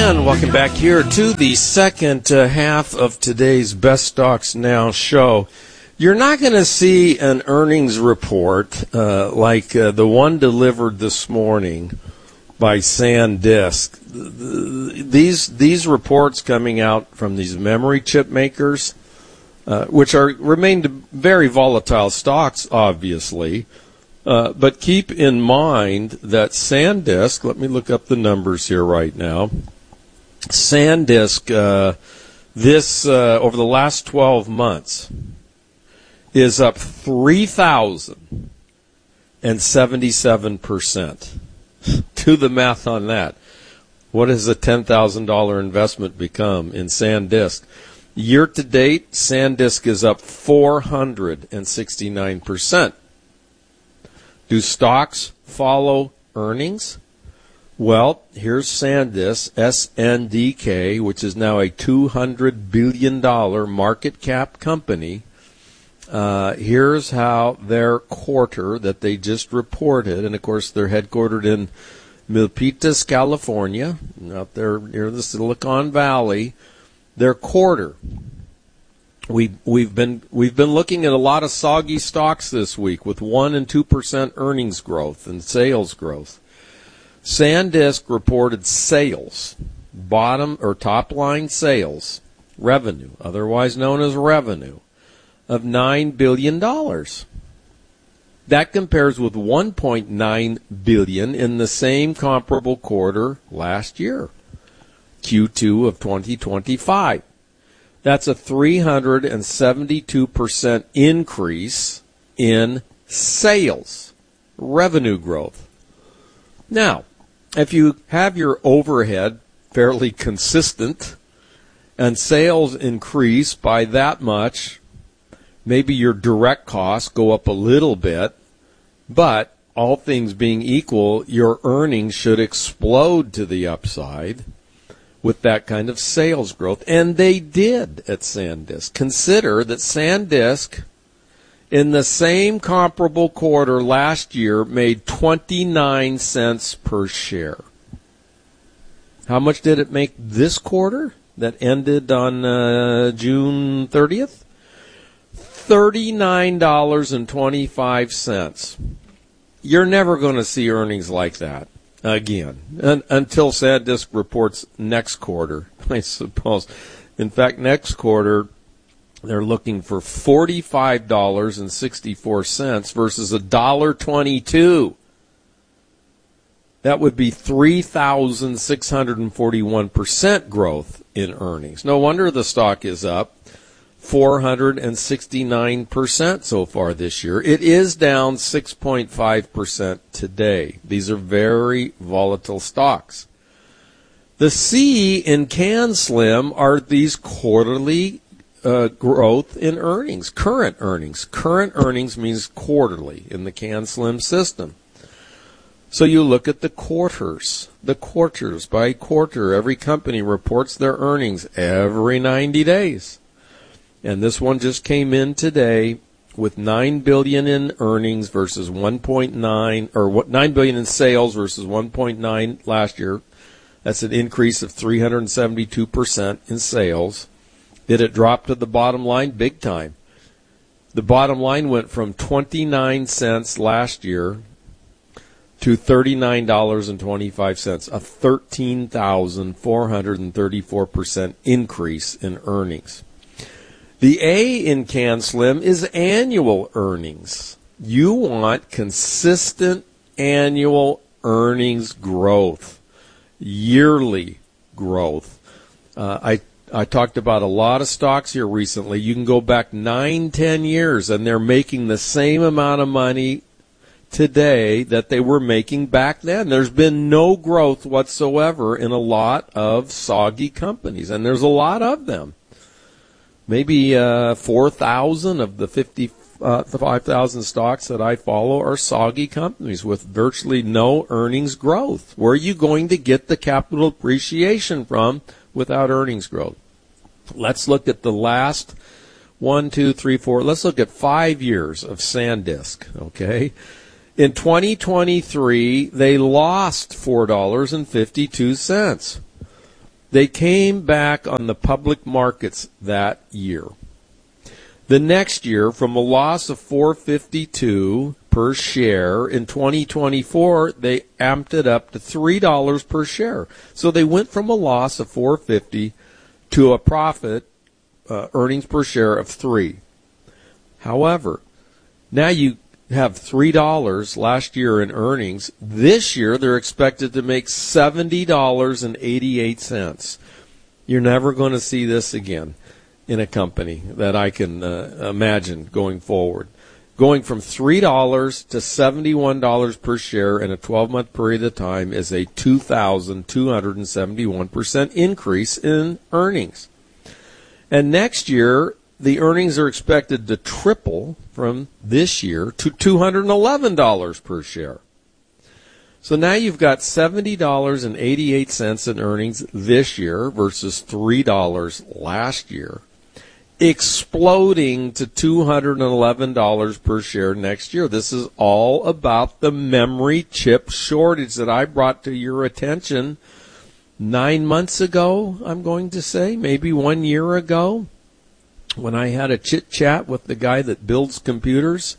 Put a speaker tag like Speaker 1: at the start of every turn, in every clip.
Speaker 1: And welcome back here to the second half of today's Best Stocks Now show. You're not going to see an earnings report like the one delivered this morning by SanDisk. These reports coming out from these memory chip makers, which remain very volatile stocks, obviously. But keep in mind that SanDisk, let me look up the numbers here right now. SanDisk, over the last 12 months, is up 3,077%. Do the math on that. What does a $10,000 investment become in SanDisk? Year to date, SanDisk is up 469%. Do stocks follow earnings? Well, here's SanDisk, SNDK, which is now a $200 billion market cap company. Here's how their quarter that they just reported, and of course they're headquartered in Milpitas, California, out there near the Silicon Valley. Their quarter. We've been looking at a lot of soggy stocks this week with 1% and 2% earnings growth and sales growth. SanDisk reported sales, top line sales, revenue, otherwise known as revenue, of $9 billion. That compares with $1.9 billion in the same comparable quarter last year, Q2 of 2025. That's a 372% increase in sales, revenue growth. Now, if you have your overhead fairly consistent and sales increase by that much, maybe your direct costs go up a little bit, but all things being equal, your earnings should explode to the upside with that kind of sales growth. And they did at SanDisk. Consider that SanDisk, in the same comparable quarter last year, made 29 cents per share. How much did it make this quarter that ended on June 30th? $39.25. You're never going to see earnings like that again until SanDisk reports next quarter, I suppose. In fact, next quarter, they're looking for $45.64 versus $1.22. That would be 3,641% growth in earnings. No wonder the stock is up 469% so far this year. It is down 6.5% today. These are very volatile stocks. The C in CanSlim are these quarterly growth in earnings, current earnings. Current earnings means quarterly in the CanSlim system. So you look at the quarters by quarter. Every company reports their earnings every 90 days. And this one just came in today with $9 billion in earnings versus 1.9, or $9 billion in sales versus 1.9 last year. That's an increase of 372% in sales. Did it drop to the bottom line? Big time. The bottom line went from 29 cents last year to $39.25, a 13,434% increase in earnings. The A in CanSlim is annual earnings. You want consistent annual earnings growth, yearly growth. I talked about a lot of stocks here recently. You can go back 9-10 years, and they're making the same amount of money today that they were making back then. There's been no growth whatsoever in a lot of soggy companies, and there's a lot of them. Maybe 4,000 of the 55,000 stocks that I follow are soggy companies with virtually no earnings growth. Where are you going to get the capital appreciation from without earnings growth? Let's look at the last 1, 2, 3, 4. Let's look at 5 years of SanDisk, okay? In 2023, they lost $4.52. They came back on the public markets that year. The next year, from a loss of $4.52 per share in 2024, they amped it up to $3 per share. So they went from a loss of $4.50 to a profit, earnings per share of $3. However, now you have $3 last year in earnings. This year, they're expected to make $70.88. You're never going to see this again in a company that I can imagine going forward. Going from $3 to $71 per share in a 12-month period of time is a 2,271% increase in earnings. And next year, the earnings are expected to triple from this year to $211 per share. So now you've got $70.88 in earnings this year versus $3 last year, exploding to $211 per share next year. This is all about the memory chip shortage that I brought to your attention 9 months ago, I'm going to say, maybe 1 year ago, when I had a chit-chat with the guy that builds computers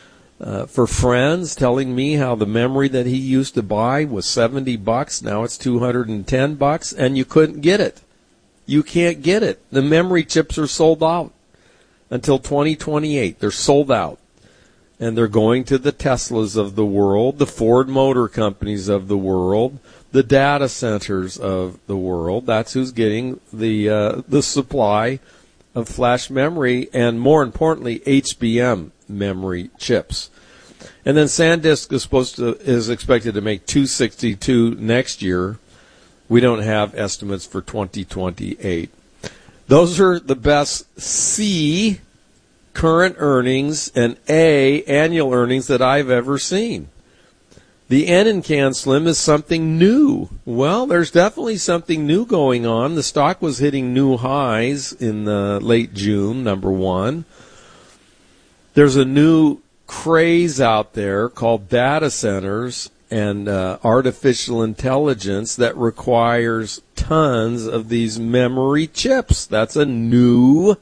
Speaker 1: for friends, telling me how the memory that he used to buy was $70, now it's $210, and you couldn't get it. You can't get it. The memory chips are sold out until 2028. They're sold out. And they're going to the Teslas of the world, the Ford Motor Companies of the world, the data centers of the world. That's who's getting the supply of flash memory and, more importantly, HBM memory chips. And then SanDisk is expected to make 262 next year. We don't have estimates for 2028. Those are the best C, current earnings, and A, annual earnings that I've ever seen. The N in CanSlim is something new. Well, there's definitely something new going on. The stock was hitting new highs in late June, number one. There's a new craze out there called data centers and artificial intelligence that requires tons of these memory chips. That's a new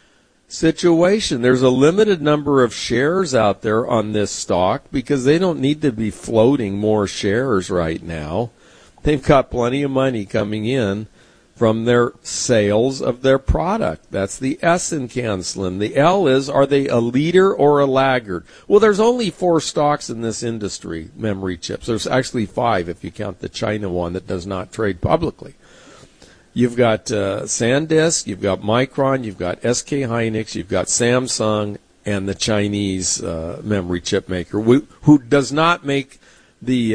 Speaker 1: situation. There's a limited number of shares out there on this stock because they don't need to be floating more shares right now. They've got plenty of money coming in from their sales of their product. That's the S in CanSlim. The L is, are they a leader or a laggard? Well, there's only 4 stocks in this industry, memory chips. There's actually 5 if you count the China one that does not trade publicly. You've got SanDisk, you've got Micron, you've got SK Hynix, you've got Samsung, and the Chinese memory chip maker, who does not make the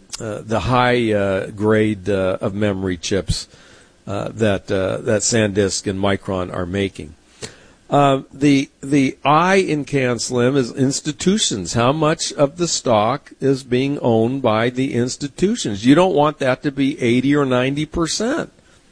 Speaker 1: high grade of memory chips that SanDisk and Micron are making. The I in CanSlim is institutions. How much of the stock is being owned by the institutions? You don't want that to be 80 or 90%.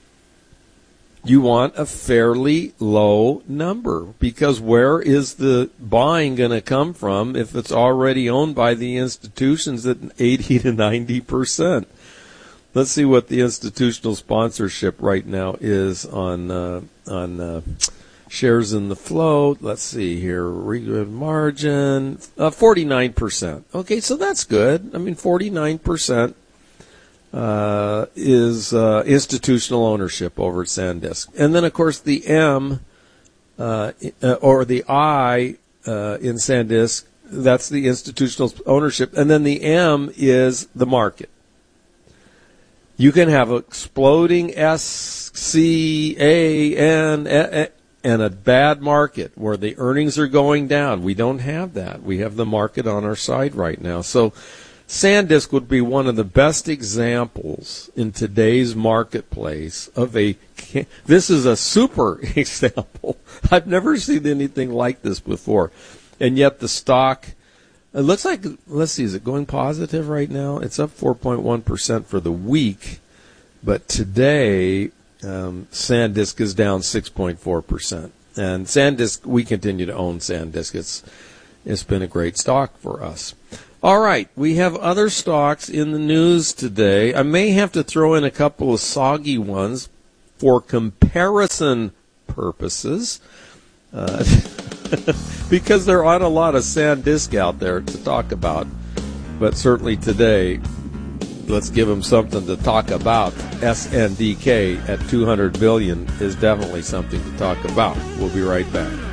Speaker 1: You want a fairly low number, because where is the buying going to come from if it's already owned by the institutions at 80 to 90%? Let's see what the institutional sponsorship right now is on shares in the float. Let's see here. Margin 49%. Okay, so that's good. I mean, 49%. Is institutional ownership over at SanDisk. And then, of course, the M or the I in SanDisk, that's the institutional ownership. And then the M is the market. You can have exploding S, C, A, N, and a bad market where the earnings are going down. We don't have that. We have the market on our side right now. So SanDisk would be one of the best examples in today's marketplace of this is a super example. I've never seen anything like this before. And yet the stock, it looks like, let's see, is it going positive right now? It's up 4.1% for the week. But today, SanDisk is down 6.4%. And SanDisk, we continue to own SanDisk. It's been a great stock for us. All right, we have other stocks in the news today. I may have to throw in a couple of soggy ones for comparison purposes, because there aren't a lot of SanDisk out there to talk about. But certainly today, let's give them something to talk about. SNDK at $200 billion is definitely something to talk about. We'll be right back.